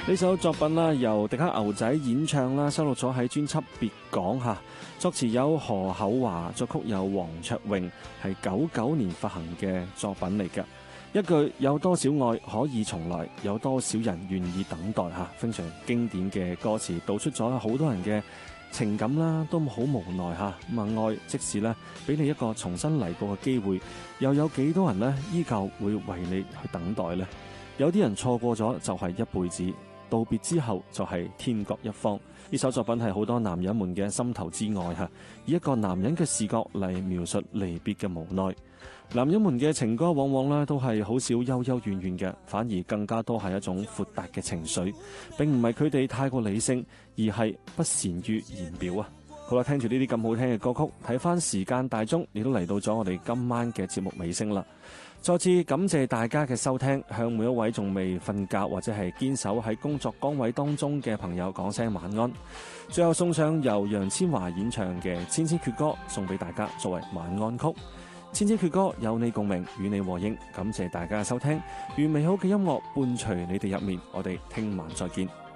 呢首作品啦，由迪克牛仔演唱啦，收錄咗喺專輯《別講》吓，作詞有何厚華，作曲有黃卓穎，係99年發行嘅作品嚟嘅。一句有多少愛可以重來，有多少人願意等待吓，非常經典嘅歌詞，道出咗好多人嘅情感啦，都好無奈吓。咁愛即使咧俾你一個重新嚟過嘅機會，又有幾多人咧依舊會為你去等待呢？有啲人錯過咗就係一輩子，道別之後就係天各一方。呢首作品係好多男人們嘅心頭之愛吓，以一個男人嘅視角嚟描述離別嘅無奈。男人們嘅情歌往往咧都係好少幽幽怨怨嘅，反而更加多係一種闊達嘅情緒，並唔係佢哋太過理性，而係不善於言表啊。好啦，聽住呢啲咁好聽嘅歌曲，睇翻時間大鐘，亦都嚟到咗我哋今晚嘅節目尾聲啦。再次感謝大家嘅收聽，向每一位仲未瞓覺或者係堅守喺工作崗位當中嘅朋友講聲晚安。最後送上由楊千嬅演唱嘅《千千闕歌》送俾大家作為晚安曲。千千闕歌有你共鳴，與你和應。感謝大家嘅收聽，願美好嘅音樂伴隨你哋入眠。我哋聽晚再見。